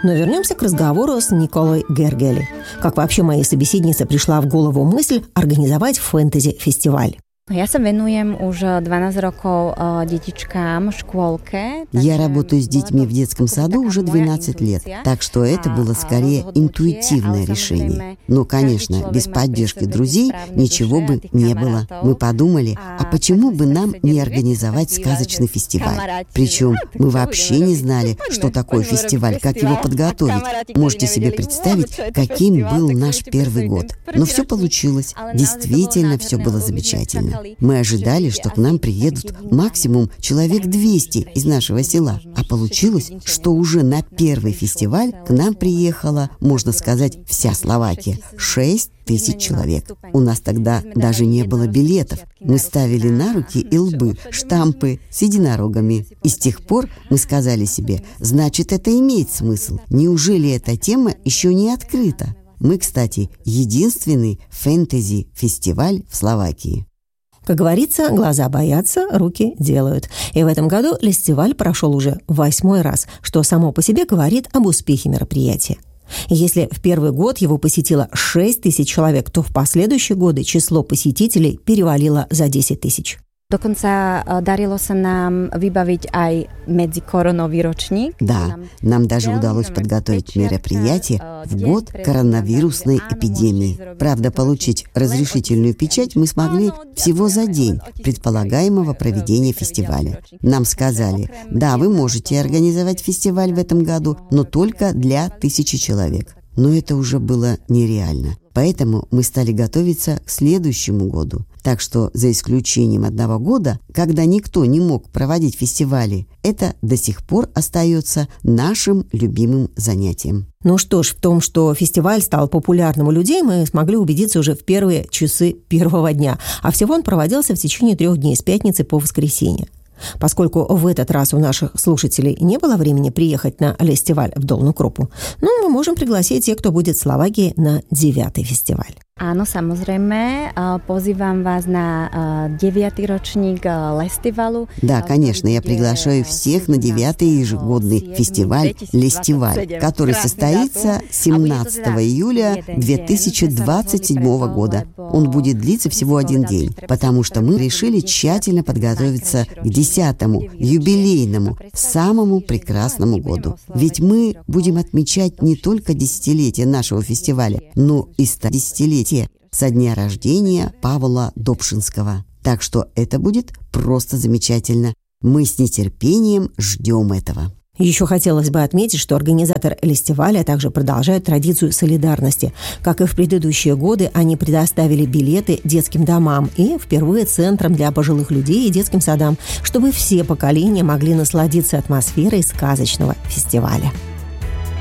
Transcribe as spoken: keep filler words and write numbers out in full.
Но вернемся к разговору с Николой Гергели. Как вообще моей собеседнице пришла в голову мысль организовать фэнтези-фестиваль? Я sa venujem už dvanásť rokov detičkám v škôlke. Я работаю с детьми в детском саду уже двенадцать лет, так что это было скорее интуитивное решение. Но, конечно, без поддержки друзей ничего бы не было. Мы подумали, а почему бы нам не организовать сказочный фестиваль? Причем мы вообще не знали, что такое фестиваль, как его подготовить. Можете себе представить, каким был наш первый год. Но все получилось. Действительно, все было замечательно. Мы ожидали, что к нам приедут максимум человек двести из нашего села. А получилось, что уже на первый фестиваль к нам приехала, можно сказать, вся Словакия. Шесть тысяч человек. У нас тогда даже не было билетов. Мы ставили на руки и лбы штампы с единорогами. И с тех пор мы сказали себе, значит, это имеет смысл. Неужели эта тема еще не открыта? Мы, кстати, единственный фэнтези-фестиваль в Словакии. Как говорится, глаза боятся, руки делают. И в этом году фестиваль прошел уже восьмой раз, что само по себе говорит об успехе мероприятия. И если в первый год его посетило шесть тысяч человек, то в последующие годы число посетителей перевалило за десять тысяч. Dokonca darilo sa nám vybaviť aj medzikoronový ročník. Да, нам даже удалось подготовить мероприятие в год коронавирусной эпидемии. Правда, получить разрешительную печать мы смогли всего за день предполагаемого проведения фестиваля. Нам сказали, да, вы можете организовать фестиваль в этом году, но только для тысячи человек. Но это уже было нереально. Поэтому мы стали готовиться к следующему году. Так что, за исключением одного года, когда никто не мог проводить фестивали, это до сих пор остается нашим любимым занятием. Ну что ж, в том, что фестиваль стал популярным у людей, мы смогли убедиться уже в первые часы первого дня. А всего он проводился в течение трех дней, с пятницы по воскресенье. Поскольку в этот раз у наших слушателей не было времени приехать на фестиваль в Долнú Крупу, ну, мы можем пригласить тех, кто будет в Словакии на девятый фестиваль. Áno, samozrejme, pozývam vás на девятый ročník фестиваля. Да, конечно, я приглашаю всех на девятый ежегодный фестиваль «Лестиваль», который состоится семнадцатого июля две тысячи двадцать седьмого года. Он будет длиться всего один день, потому что мы решили тщательно подготовиться к десятому, юбилейному, самому прекрасному году. Ведь мы будем отмечать не только десятилетие нашего фестиваля, но и стодесятилетие со дня рождения Павла Добшинского. Так что это будет просто замечательно. Мы с нетерпением ждем этого. Еще хотелось бы отметить, что организатор фестиваля также продолжает традицию солидарности. Как и в предыдущие годы, они предоставили билеты детским домам и впервые центрам для пожилых людей и детским садам, чтобы все поколения могли насладиться атмосферой сказочного фестиваля.